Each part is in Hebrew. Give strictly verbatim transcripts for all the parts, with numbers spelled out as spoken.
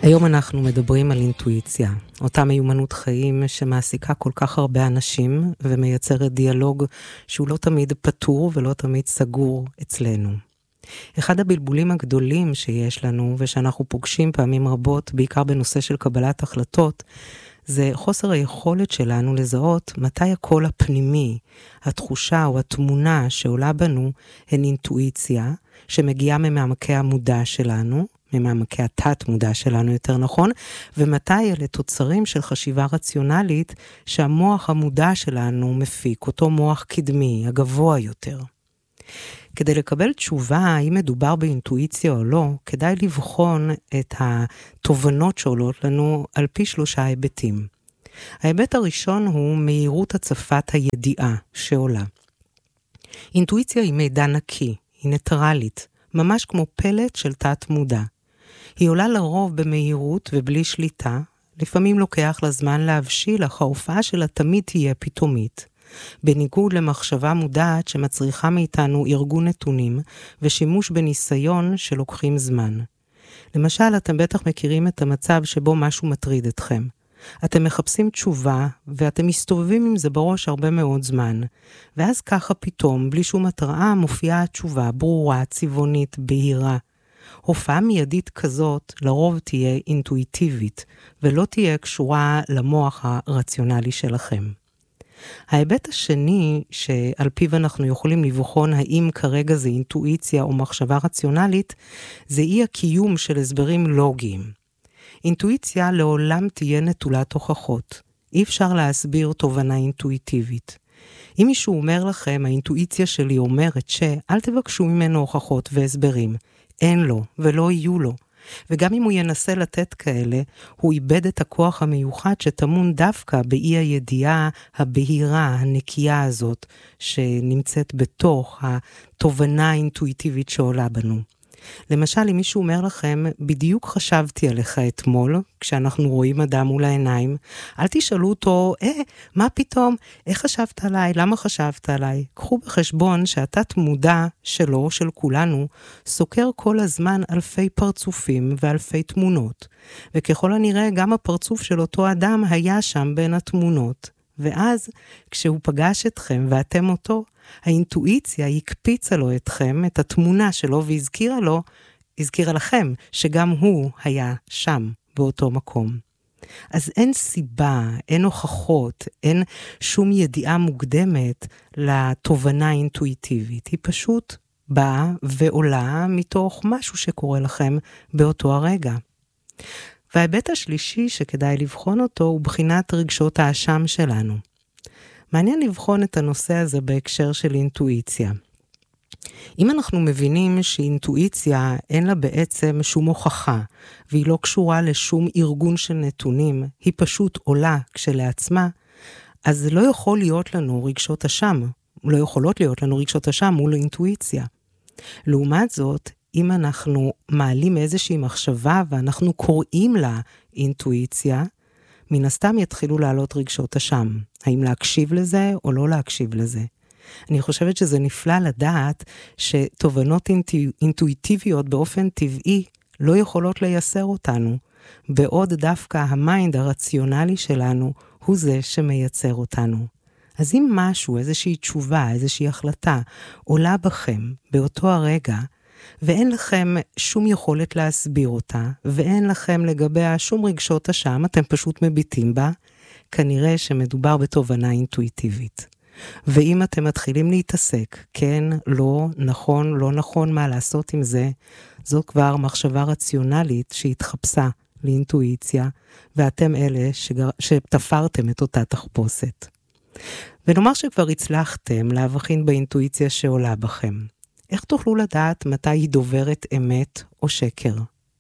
היום אנחנו מדברים על אינטואיציה, אותה מיומנות חיים שמעסיקה כל כך הרבה אנשים ומייצרת דיאלוג שהוא לא תמיד פתור ולא תמיד סגור אצלנו. אחד הבלבולים הגדולים שיש לנו ושאנחנו פוגשים פעמים רבות, בעיקר בנושא של קבלת החלטות, זה חוסר היכולת שלנו לזהות מתי הקול הפנימי, התחושה או התמונה שעולה בנו הן אינטואיציה שמגיעה ממעמקי המודע שלנו, ממעמקי התת מודע שלנו יותר נכון, ומתי אלה תוצרים של חשיבה רציונלית שהמוח המודע שלנו מפיק, אותו מוח קדמי, הגבוה יותר. כדי לקבל תשובה האם מדובר באינטואיציה או לא, כדאי לבחון את התובנות שעולות לנו על פי שלושה היבטים. ההיבט הראשון הוא מהירות הצפת הידיעה שעולה. אינטואיציה היא מידע נקי, היא ניטרלית, ממש כמו פלט של תת מודע. היא עולה לרוב במהירות ובלי שליטה, לפעמים לוקח לה זמן להבשיל, אך ההופעה שלה תמיד תהיה פתאומית. בניגוד למחשבה מודעת שמצריכה מאיתנו ארגון נתונים ושימוש בניסיון שלוקחים זמן. למשל, אתם בטח מכירים את המצב שבו משהו מטריד אתכם. אתם מחפשים תשובה ואתם מסתובבים עם זה בראש הרבה מאוד זמן. ואז ככה פתאום, בלי שום התראה, מופיעה התשובה ברורה, צבעונית, בהירה. הופעה מיידית כזאת לרוב תהיה אינטואיטיבית, ולא תהיה קשורה למוח הרציונלי שלכם. ההיבט השני שעל פיו אנחנו יכולים לבחון האם כרגע זה אינטואיציה או מחשבה רציונלית, זה אי הקיום של הסברים לוגיים. אינטואיציה לעולם תהיה נטולת הוכחות. אי אפשר להסביר תובנה אינטואיטיבית. אם מישהו אומר לכם, האינטואיציה שלי אומרת שאל תבקשו ממנו הוכחות והסברים. אין לו ולא יהיו לו. וגם אם הוא ינסה לתת כאלה, הוא איבד את הכוח המיוחד שטמון דווקא באי הידיעה הבהירה, הנקייה הזאת, שנמצאת בתוך התובנה האינטואיטיבית שעולה בנו. למשל, אם מישהו אומר לכם, בדיוק חשבתי עליך אתמול, כשאנחנו רואים אדם מול העיניים, אל תשאלו אותו, אה, מה פתאום? איך חשבת עליי? למה חשבת עליי? קחו בחשבון שהתת מודע שלו, של כולנו, סוקר כל הזמן אלפי פרצופים ואלפי תמונות. וככל הנראה, גם הפרצוף של אותו אדם היה שם בין התמונות. ואז, כשהוא פגש אתכם ואתם אותו, האינטואיציה הקפיצה לו אתכם, את התמונה שלו, והזכירה לו, הזכירה לכם, שגם הוא היה שם, באותו מקום. אז אין סיבה, אין הוכחות, אין שום ידיעה מוקדמת לתובנה האינטואיטיבית. היא פשוט באה ועולה מתוך משהו שקורה לכם באותו הרגע. וההיבט השלישי שכדאי לבחון אותו הוא בחינת רגשות האשם שלנו. מעניין לבחון את הנושא הזה בהקשר של אינטואיציה. אם אנחנו מבינים שאינטואיציה אין לה בעצם שום הוכחה, והיא לא קשורה לשום ארגון של נתונים, היא פשוט עולה כשלעצמה, אז לא יכול להיות לנו רגשות אשם, לא יכולות להיות לנו רגשות אשם מול אינטואיציה. לעומת זאת, אם אנחנו מעלים איזושהי מחשבה ואנחנו קוראים לה אינטואיציה, מן הסתם יתחילו לעלות רגשות אשם. האם להקשיב לזה או לא להקשיב לזה? אני חושבת שזה נפלא לדעת שתובנות אינטואיטיביות באופן טבעי לא יכולות לייסר אותנו, בעוד דווקא המיינד הרציונלי שלנו הוא זה שמייצר אותנו. אז אם משהו, איזושהי תשובה, איזושהי החלטה עולה בכם באותו הרגע, ואין לכם שום יכולת להסביר אותה, ואין לכם לגביה שום רגשות אשם, אתם פשוט מביטים בה, כנראה שמדובר בתובנה אינטואיטיבית. ואם אתם מתחילים להתעסק, כן, לא, נכון, לא נכון, מה לעשות עם זה, זו כבר מחשבה רציונלית שהתחפשה לאינטואיציה, ואתם אלה שגר... שתפרתם את אותה תחפושת. ונאמר שכבר הצלחתם להבחין באינטואיציה שעולה בכם. איך תוכלו לדעת מתי היא דוברת אמת או שקר?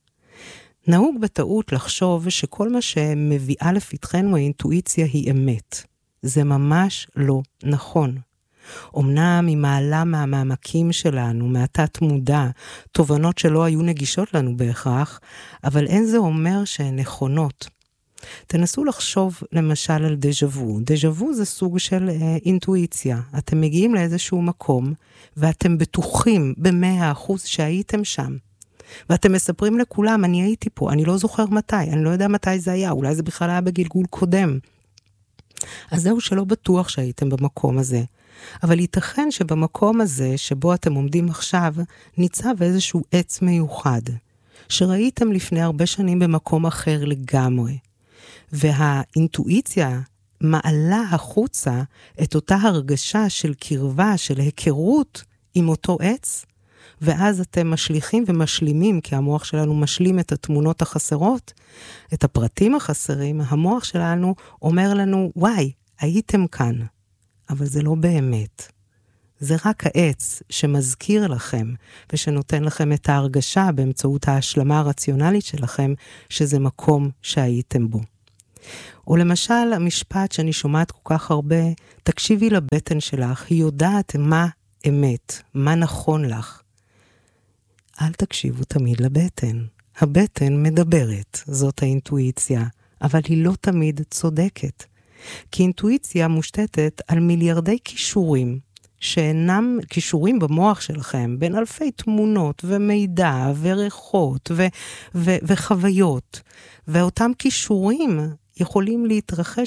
נהוג בטעות לחשוב שכל מה שמביאה לפתחנו האינטואיציה היא אמת. זה ממש לא נכון. אמנם היא מעלה מהמעמקים שלנו, מהתת מודע, תובנות שלא היו נגישות לנו בהכרח, אבל אין זה אומר שהן נכונות. תנסו לחשוב למשל על דז'ה-וו. דז'ה-וו זה סוג של אה, אינטואיציה. אתם מגיעים לאיזשהו מקום, ואתם בטוחים במאה אחוז שהייתם שם. ואתם מספרים לכולם, אני הייתי פה, אני לא זוכר מתי, אני לא יודע מתי זה היה, אולי זה בכלל היה בגלגול קודם. אז זהו שלא בטוח שהייתם במקום הזה. אבל ייתכן שבמקום הזה, שבו אתם עומדים עכשיו, ניצב איזשהו עץ מיוחד, שראיתם לפני הרבה שנים במקום אחר לגמרי. והאינטואיציה מעלה החוצה את אותה הרגשה של קרבה, של היכרות עם אותו עץ, ואז אתם משליכים ומשלימים, כי המוח שלנו משלים את התמונות החסרות, את הפרטים החסרים, המוח שלנו אומר לנו, וואי, הייתם כאן, אבל זה לא באמת. זה רק העץ שמזכיר לכם, ושנותן לכם את ההרגשה באמצעות ההשלמה הרציונלית שלכם, שזה מקום שהייתם בו. או למשל, המשפט שאני שומעת כל כך הרבה, תקשיבי לבטן שלך, היא יודעת מה אמת, מה נכון לך. אל תקשיבו תמיד לבטן. הבטן מדברת, זאת האינטואיציה, אבל היא לא תמיד צודקת. כי אינטואיציה מושתתת על מיליארדי כישורים, שאינם כישורים במוח שלכם, בין אלפי תמונות ומידע וריחות ו- ו- וחוויות. ואותם כישורים יכולים להתרחש